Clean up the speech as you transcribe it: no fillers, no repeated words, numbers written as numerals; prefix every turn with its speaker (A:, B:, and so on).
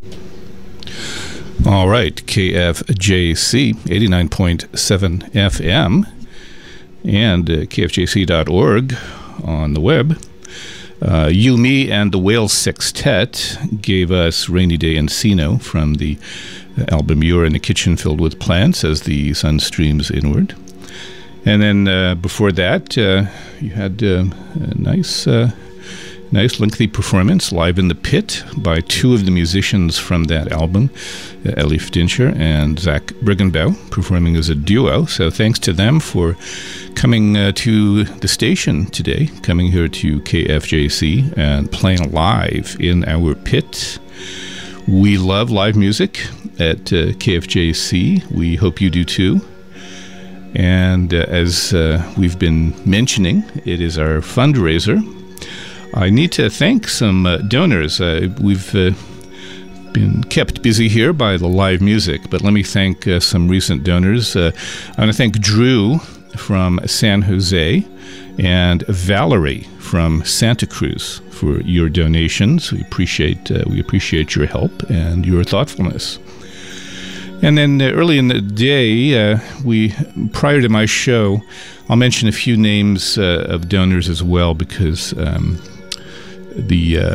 A: All right, KFJC 89.7 FM and kfjc.org on the web. You, Me, and the Whale Sextet gave us Rainy Day Encino from the album You're in the Kitchen Filled with Plants as the sun streams inward. And then before that, you had a nice lengthy performance live in the pit by two of the musicians from that album, Elif Dincher and Zach Briggenbau, performing as a duo. So thanks to them for coming to the station today, coming here to KFJC and playing live in our pit. We love live music at KFJC. We hope you do too. And as we've been mentioning, it is our fundraiser. I need to thank some donors. We've been kept busy here by the live music, but let me thank some recent donors. I want to thank Drew from San Jose and Valerie from Santa Cruz for your donations. We appreciate your help and your thoughtfulness. And then early in the day, prior to my show, I'll mention a few names of donors as well, because the